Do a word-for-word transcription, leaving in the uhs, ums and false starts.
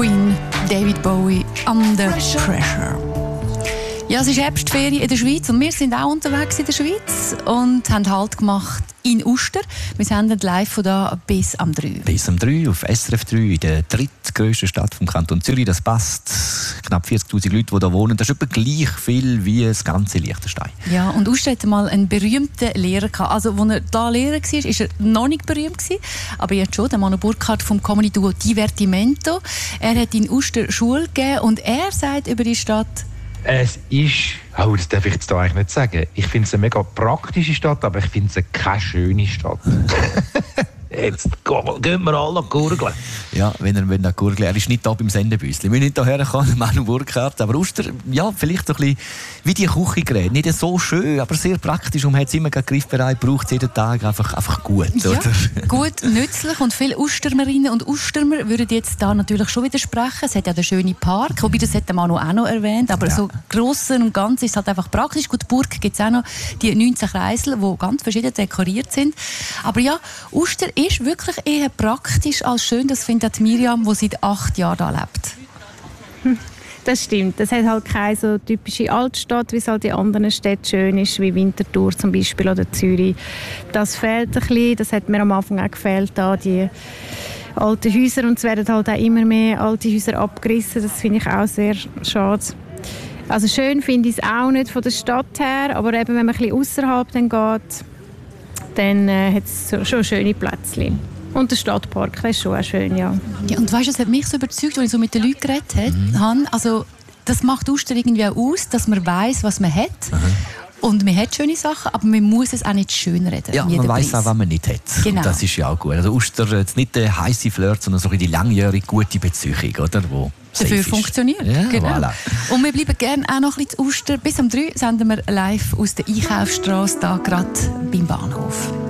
Queen, David Bowie, Under Pressure. Ja, es ist Herbstferien in der Schweiz und wir sind auch unterwegs in der Schweiz und haben Halt gemacht in Uster. Wir senden live von da bis am drei. Bis am drei auf S R F drei, in der drittgrössten Stadt vom Kanton Zürich. Das passt. Knapp vierzigtausend Leute, die hier wohnen. Das ist etwa gleich viel wie das ganze Liechtenstein. Ja, und Uster hatte mal einen berühmten Lehrer gehabt. Also, als er da Lehrer war, war er noch nicht berühmt gewesen, aber jetzt schon, der Manu Burkhardt vom Comedy-Duo Divertimento. Er hat in Uster Schule gegeben und er sagt über die Stadt: Es ist, oh, das darf ich jetzt da eigentlich nicht sagen. Ich finde es eine mega praktische Stadt, aber ich finde es keine schöne Stadt. Jetzt gehen wir alle gurgeln. Ja, wenn er, wenn er gurgeln. Er ist nicht da beim Sendebüsschen. Wir müssen nicht hierher kommen, Manu Burkhardt. Aber Uster, ja, vielleicht so ein bisschen wie die Küchengeräte. Nicht so schön, aber sehr praktisch. Und man hat es immer griffbereit, braucht es jeden Tag einfach, einfach gut. Ja, oder? Gut, nützlich. Und viele Ustermerinnen und Ustermer würden jetzt da natürlich schon widersprechen. Es hat ja den schönen Park, wobei das hat der Manu auch noch erwähnt. Aber ja, so Grossen und Ganzen ist es halt einfach praktisch. Gut, die Burg gibt es auch noch die neunzehn Kreisel, die ganz verschieden dekoriert sind. Aber ja, Uster ist wirklich eher praktisch als schön. Das findet Miriam, die seit acht Jahren da lebt. Das stimmt. Das hat halt keine so typische Altstadt, wie es halt in anderen Städten schön ist, wie Winterthur zum Beispiel oder Zürich. Das fehlt ein bisschen. Das hat mir am Anfang auch gefehlt, da die alten Häuser. Und es werden halt auch immer mehr alte Häuser abgerissen. Das finde ich auch sehr schade. Also schön finde ich es auch nicht von der Stadt her, aber eben, wenn man ein bisschen außerhalb dann geht, dann äh, hat es schon schöne Plätzchen. Und der Stadtpark, das ist schon auch schön, ja. Ja, und weißt du, das hat mich so überzeugt, als ich so mit den Leuten geredet mhm. habe. Also, das macht Uster irgendwie auch aus, dass man weiss, was man hat. Mhm. Und man hat schöne Sachen, aber man muss es auch nicht schönreden. Ja, man weiss auch, was man nicht hat. Genau. Und das ist ja auch gut. Also Uster jetzt nicht der heisse Flirt, sondern so die langjährige gute Beziehung, oder? Wo dafür funktioniert. Ja, genau. Voilà. Und wir bleiben gerne auch noch ein bisschen zu Uster. Bis um drei senden wir live aus der Einkaufsstrasse, da gerade beim Bahnhof.